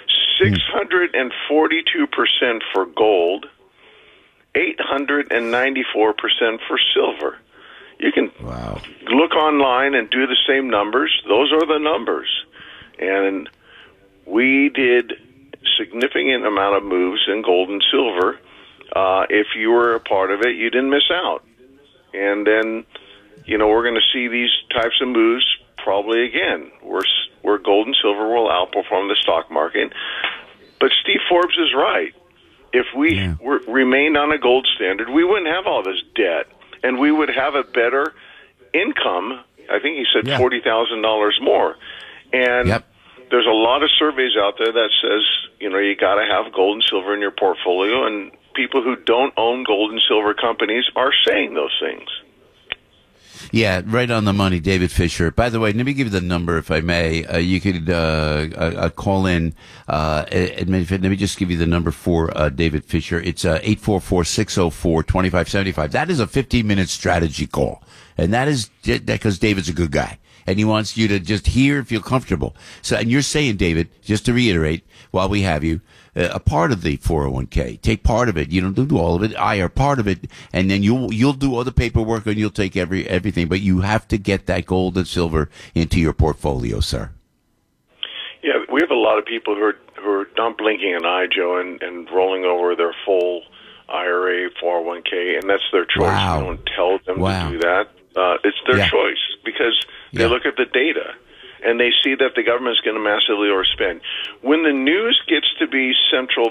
642% for gold, 894% for silver. You can look online and do the same numbers. Those are the numbers. And we did significant amount of moves in gold and silver. If you were a part of it, you didn't miss out. And then, we're going to see these types of moves probably again, where gold and silver will outperform the stock market. But Steve Forbes is right. If we remained on a gold standard, we wouldn't have all this debt, and we would have a better income. I think he said $40,000 more. And there's a lot of surveys out there that says, you got to have gold and silver in your portfolio, and people who don't own gold and silver companies are saying those things. Yeah, right on the money, David Fisher. By the way, let me give you the number, if I may. You could call in. Let me just give you the number for David Fisher. It's 844-604-2575. That is a 15-minute strategy call, and that is because David's a good guy, and he wants you to just hear, feel comfortable. So, and you're saying, David, just to reiterate, while we have you, a part of the 401k. Take part of it. You don't do all of it. I are part of it, and then you'll do all the paperwork and you'll take everything. But you have to get that gold and silver into your portfolio, sir. Yeah, we have a lot of people who are not blinking an eye, Joe, and rolling over their full IRA 401k, and that's their choice. Wow. We don't tell them to do that. It's their choice because they look at the data. And they see that the government is going to massively overspend. When the news gets to be central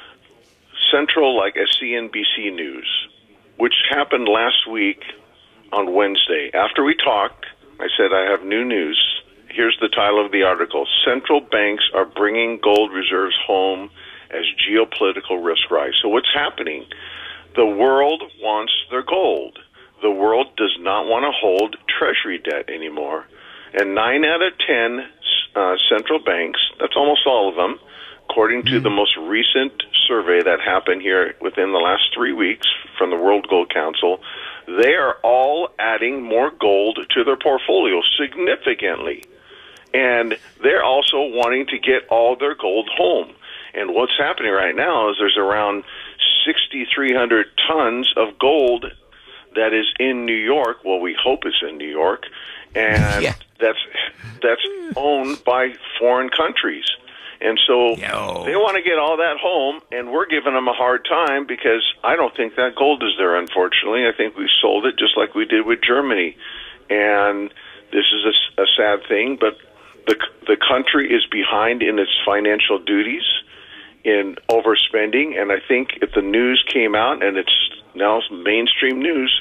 like a CNBC News, which happened last week on Wednesday. After we talked, I said, I have new news. Here's the title of the article. Central banks are bringing gold reserves home as geopolitical risk rise. So what's happening? The world wants their gold. The world does not want to hold treasury debt anymore. And 9 out of 10 central banks, that's almost all of them, according to the most recent survey that happened here within the last 3 weeks from the World Gold Council, they are all adding more gold to their portfolio significantly. And they're also wanting to get all their gold home. And what's happening right now is there's around 6,300 tons of gold that is in New York. Well, we hope it's in New York. And that's owned by foreign countries. And so they want to get all that home, and we're giving them a hard time because I don't think that gold is there, unfortunately. I think we sold it just like we did with Germany. And this is a sad thing, but the country is behind in its financial duties in overspending. And I think if the news came out, and it's now mainstream news,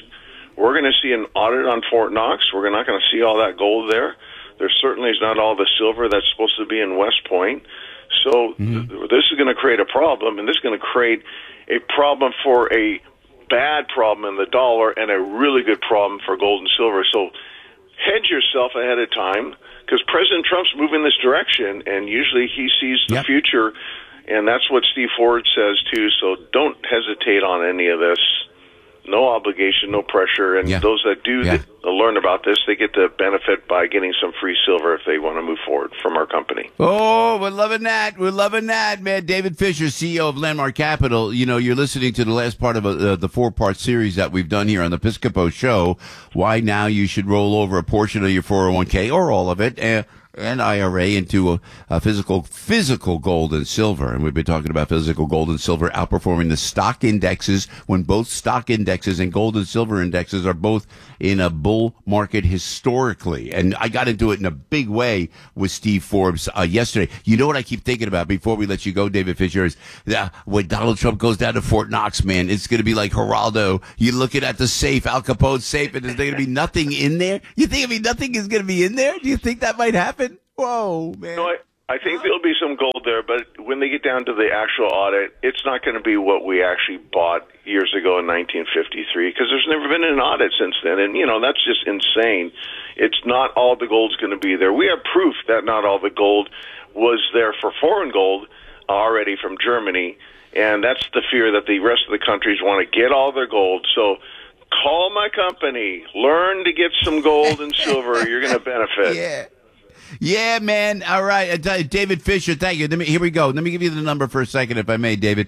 We're going to see an audit on Fort Knox. We're not going to see all that gold there. There certainly is not all the silver that's supposed to be in West Point. So this is going to create a problem, and this is going to create a problem for a bad problem in the dollar and a really good problem for gold and silver. So hedge yourself ahead of time, because President Trump's moving this direction, and usually he sees the future, and that's what Steve Ford says too. So don't hesitate on any of this. No obligation, no pressure, and those that do learn about this, they get the benefit by getting some free silver if they want to move forward from our company. Oh, we're loving that. We're loving that, man. David Fisher, CEO of Landmark Capital. You know, you're listening to the last part of the 4-part series that we've done here on the Piscopo Show. Why now you should roll over a portion of your 401k or all of it and IRA into a physical gold and silver. And we've been talking about physical gold and silver outperforming the stock indexes when both stock indexes and gold and silver indexes are both in a bull market historically. And I got into it in a big way with Steve Forbes yesterday. You know what I keep thinking about before we let you go, David Fisher, is when Donald Trump goes down to Fort Knox, man, it's going to be like Geraldo. You're looking at the safe, Al Capone's safe, and there's going to be nothing in there. You think nothing is going to be in there? Do you think that might happen? Whoa, man. No, I think there'll be some gold there, but when they get down to the actual audit, it's not going to be what we actually bought years ago in 1953, because there's never been an audit since then. And, you know, that's just insane. It's not all the gold's going to be there. We have proof that not all the gold was there for foreign gold already from Germany, and that's the fear that the rest of the countries want to get all their gold. So call my company. Learn to get some gold and silver. You're going to benefit. Yeah, man. All right. David Fisher, thank you. Here we go. Let me give you the number for a second, if I may, David.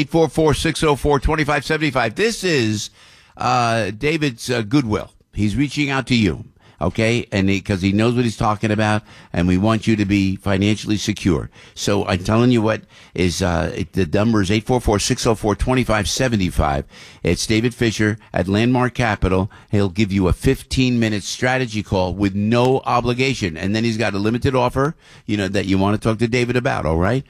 844-604-2575. This is David's Goodwill. He's reaching out to you. Okay, and because he knows what he's talking about, and we want you to be financially secure. So I'm telling you what is the number is 844-604-2575. It's David Fisher at Landmark Capital. He'll give you a 15-minute strategy call with no obligation, and then he's got a limited offer, you know, that you want to talk to David about. All right,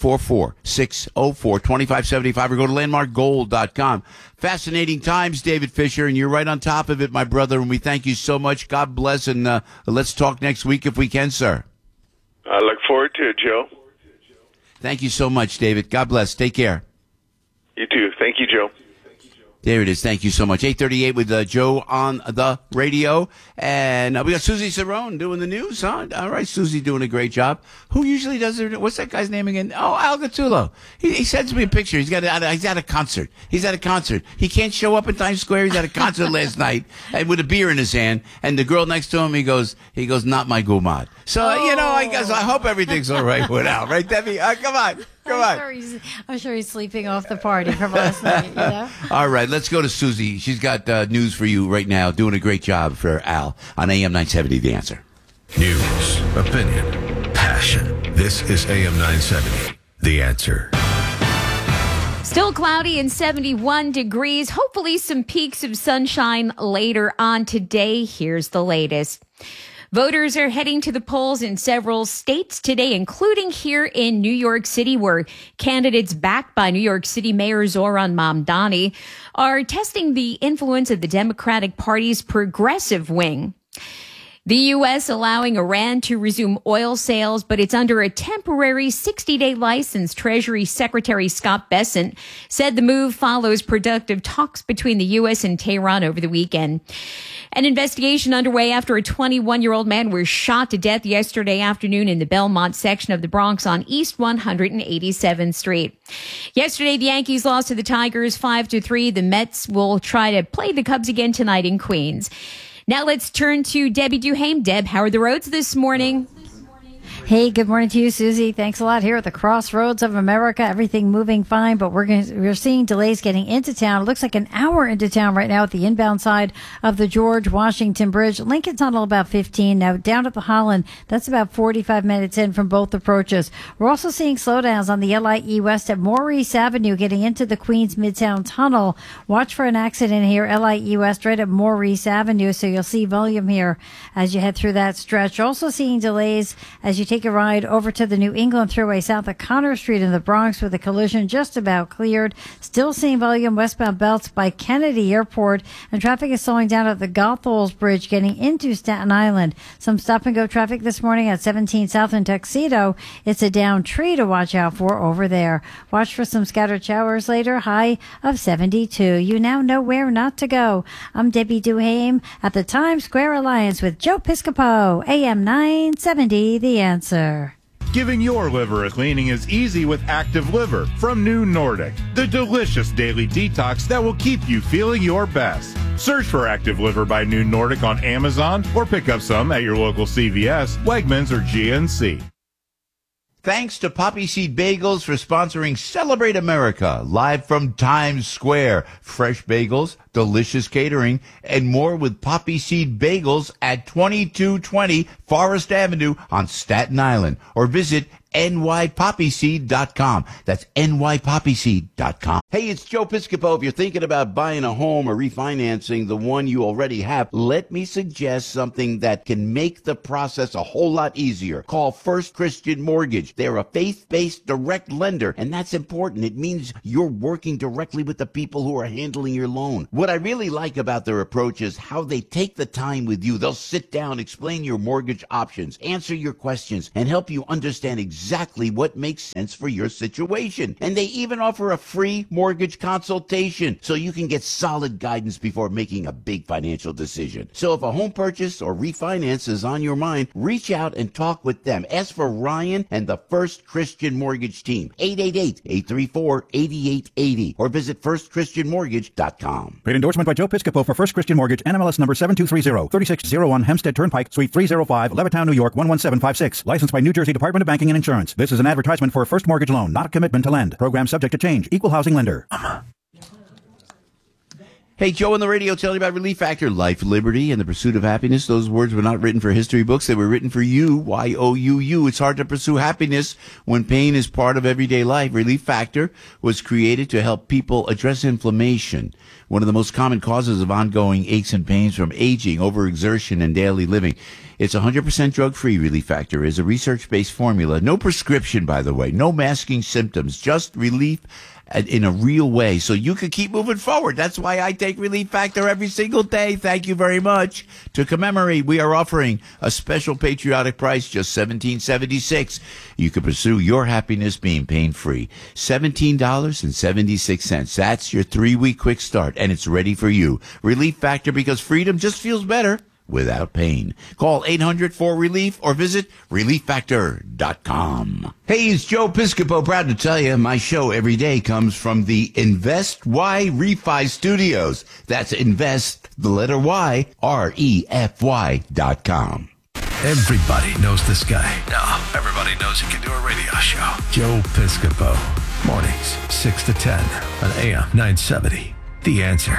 844-604-2575, or go to landmarkgold.com. Fascinating times, David Fisher, and you're right on top of it, my brother, and we thank you so much. God bless, and let's talk next week if we can, sir. I look forward to it, Joe. Thank you so much, David. God bless. Take care. You too. Thank you, Joe. There it is. Thank you so much. 8:38 with Joe on the radio. And we got Susie Cerrone doing the news, huh? All right, Susie doing a great job. Who usually does it? What's that guy's name again? Oh, Al Gattullo. He sends me a picture. He's at a concert. He's at a concert. He can't show up in Times Square. He's at a concert last night and with a beer in his hand. And the girl next to him, he goes, not my gumad. So, you know, I guess I hope everything's all right with Al. Right, Debbie? Come on. I'm sure he's sleeping off the party from last night, you know? All right, let's go to Susie. She's got news for you right now, doing a great job for Al on AM 970, The Answer. News, opinion, passion. This is AM 970, The Answer. Still cloudy and 71 degrees. Hopefully some peaks of sunshine later on today. Here's the latest. Voters are heading to the polls in several states today, including here in New York City, where candidates backed by New York City Mayor Zohran Mamdani are testing the influence of the Democratic Party's progressive wing. The U.S. allowing Iran to resume oil sales, but it's under a temporary 60-day license. Treasury Secretary Scott Bessent said the move follows productive talks between the U.S. and Tehran over the weekend. An investigation underway after a 21-year-old man was shot to death yesterday afternoon in the Belmont section of the Bronx on East 187th Street. Yesterday, the Yankees lost to the Tigers 5-3. The Mets will try to play the Cubs again tonight in Queens. Now let's turn to Debbie Duhame. Deb, how are the roads this morning? Hey, good morning to you, Susie. Thanks a lot here at the Crossroads of America. Everything moving fine, but we're seeing delays getting into town. It looks like an hour into town right now at the inbound side of the George Washington Bridge. Lincoln Tunnel about 15. Now down at the Holland, that's about 45 minutes in from both approaches. We're also seeing slowdowns on the LIE West at Maurice Avenue getting into the Queens Midtown Tunnel. Watch for an accident here, LIE West right at Maurice Avenue, so you'll see volume here as you head through that stretch. Also seeing delays as you take take a ride over to the New England Thruway south of Connor Street in the Bronx with a collision just about cleared. Still seeing volume westbound belts by Kennedy Airport, and traffic is slowing down at the Gothols Bridge getting into Staten Island. Some stop-and-go traffic this morning at 17 South in Tuxedo. It's a down tree to watch out for over there. Watch for some scattered showers later, high of 72. You now know where not to go. I'm Debbie Duhame at the Times Square Alliance with Joe Piscopo, AM 970, The Answer. Giving your liver a cleaning is easy with Active Liver from New Nordic, the delicious daily detox that will keep you feeling your best. Search for Active Liver by New Nordic on Amazon or pick up some at your local CVS, Wegmans, or GNC. Thanks to Poppy Seed Bagels for sponsoring Celebrate America, live from Times Square. Fresh bagels, delicious catering, and more with Poppy Seed Bagels at 2220 Forest Avenue on Staten Island. Or visit nypoppyseed.com. That's nypoppyseed.com. Hey, it's Joe Piscopo. If you're thinking about buying a home or refinancing the one you already have, let me suggest something that can make the process a whole lot easier. Call First Christian Mortgage. They're a faith-based direct lender, and that's important. It means you're working directly with the people who are handling your loan. What I really like about their approach is how they take the time with you. They'll sit down, explain your mortgage options, answer your questions, and help you understand exactly what makes sense for your situation. And they even offer a free mortgage consultation so you can get solid guidance before making a big financial decision. So if a home purchase or refinance is on your mind, reach out and talk with them. Ask for Ryan and the First Christian Mortgage team, 888-834-8880, or visit firstchristianmortgage.com. Paid endorsement by Joe Piscopo for First Christian Mortgage, NMLS number 7230, 3601 Hempstead Turnpike, Suite 305, Levittown, New York, 11756. Licensed by New Jersey Department of Banking and Insurance. This is an advertisement for a first mortgage loan, not a commitment to lend. Program subject to change. Equal housing lender. Hey, Joe on the radio telling you about Relief Factor, life, liberty, and the pursuit of happiness. Those words were not written for history books. They were written for you, Y-O-U-U. It's hard to pursue happiness when pain is part of everyday life. Relief Factor was created to help people address inflammation, one of the most common causes of ongoing aches and pains from aging, overexertion, and daily living. It's 100% drug-free. Relief Factor is a research-based formula. No prescription, by the way. No masking symptoms. Just relief in a real way, so you can keep moving forward. That's why I take Relief Factor every single day. Thank you very much. To commemorate, we are offering a special patriotic price, just $17.76. You can pursue your happiness being pain-free. $17.76. That's your 3-week quick start, and it's ready for you. Relief Factor, because freedom just feels better without pain. Call 800-4RELIEF or visit relieffactor.com. Hey, it's Joe Piscopo. Proud to tell you my show every day comes from the Invest Y Refi Studios. That's Invest, the letter Y, REFY.com. Everybody knows this guy. No, everybody knows he can do a radio show. Joe Piscopo. Mornings, 6 to 10 on AM 970. The Answer.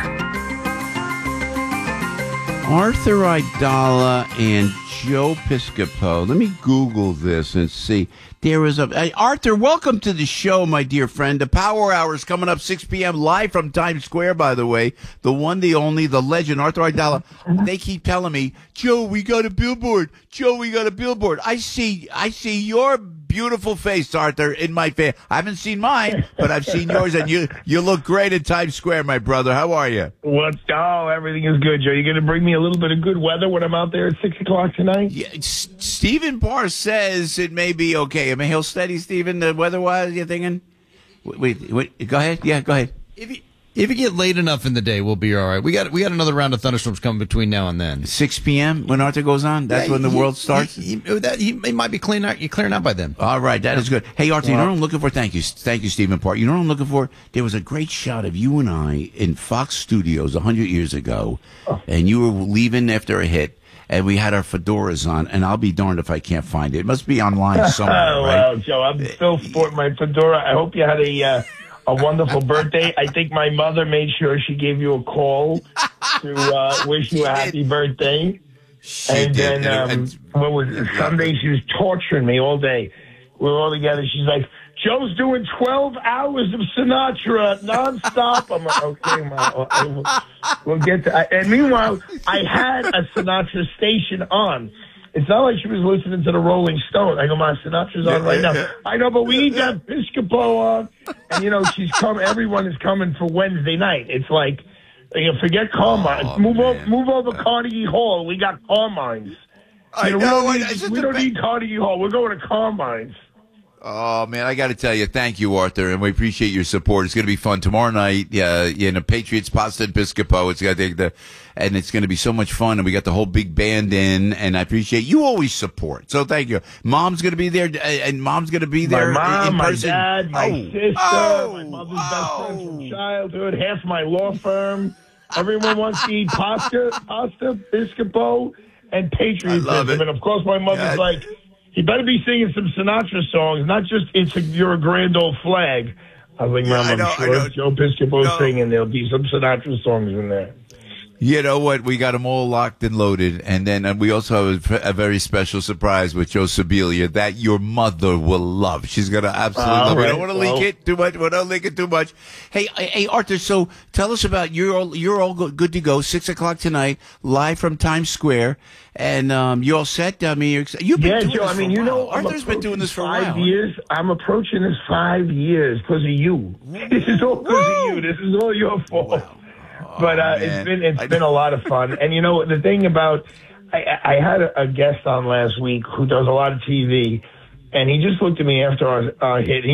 Arthur Aidala and Joe Piscopo. Let me Google this and see. There is Arthur, welcome to the show, my dear friend. The Power Hour is coming up 6 p.m. live from Times Square, by the way. The one, the only, the legend, Arthur Aidala. They keep telling me, Joe, we got a billboard. Joe, we got a billboard. I see your beautiful face, Arthur, in my face. I haven't seen mine, but I've seen yours, and you look great in Times Square, my brother. How are you? Everything is good, Joe. You going to bring me a little bit of good weather when I'm out there at 6 o'clock tonight? Yeah, Stephen Parr says it may be okay. I mean, he'll steady, Stephen, the weather-wise, you're thinking? Wait, go ahead. Yeah, go ahead. If you get late enough in the day, we'll be all right. We got another round of thunderstorms coming between now and then. 6 p.m. when Arthur goes on? That's when the world starts? He might be clearing out by then. All right, that is good. Hey, Arthur, you know what I'm looking for? Thank you, Stephen Parr. You know what I'm looking for? There was a great shot of you and I in Fox Studios 100 years ago, and you were leaving after a hit. And we had our fedoras on, and I'll be darned if I can't find it. It must be online somewhere, right? Well, Joe, I'm still sporting my fedora. I hope you had a wonderful birthday. I think my mother made sure she gave you a call to wish you a happy birthday. And then, Sunday she was torturing me all day. We were all together. She's like, Joe's doing 12 hours of Sinatra nonstop. I'm like, okay, Mom, we'll get to. And meanwhile, I had a Sinatra station on, It's not like she was listening to the Rolling Stone. I go, Ma, Sinatra's on right now. I know, but we need to have Piscopo on. And, everyone is coming for Wednesday night. It's like, forget Carmine. Move over Carnegie Hall. We got Carmines. We don't need Carnegie Hall. We're going to Carmines. Oh, man, I got to tell you, thank you, Arthur, and we appreciate your support. It's going to be fun tomorrow night. Patriots Pasta and Piscopo. And it's going to be so much fun, and we got the whole big band in, and I appreciate you always support. So thank you. Mom's going to be there, and Mom's going to be there my mom, in person. My dad, my sister, my mother's best friend from childhood, half my law firm. Everyone wants to eat pasta, Piscopo, and patriotism. And, of course, my mother's like, you better be singing some Sinatra songs, not just You're a Grand Old Flag. I was like, Mom, I'm sure if Joe Piscopo's singing, there'll be some Sinatra songs in there. You know what? We got them all locked and loaded. And then we also have a very special surprise with Joe Sibilia that your mother will love. She's going to absolutely love it. We don't want to leak it too much. We don't leak it too much. Hey, Arthur, so tell us about you're all good to go, 6 o'clock tonight, live from Times Square. And you all set? I mean, you've been doing Joe, this for a while. Arthur's been doing this for 5 years. I'm approaching this 5 years because of you. This is all because of you. This is all your fault. Wow. But it's been a lot of fun. And the thing about I had a guest on last week who does a lot of TV, and he just looked at me after our hit.